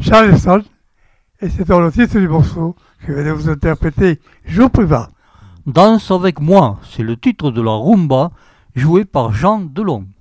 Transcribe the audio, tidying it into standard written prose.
Charleston, et c'est dans le titre du morceau que je vais vous interpréter Jour Privat. Danse avec moi, c'est le titre de la rumba jouée par Jean Delon.